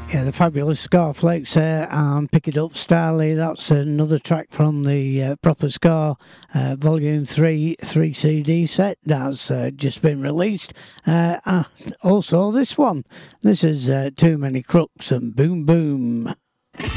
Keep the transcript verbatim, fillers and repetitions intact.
Yeah, the fabulous Scarflakes there, and Pick It Up Starley. That's another track from the uh, Proper Scar uh, Volume three three C D set that's uh, just been released. Uh, and also this one. This is uh, Too Many Crooks and Boom Boom.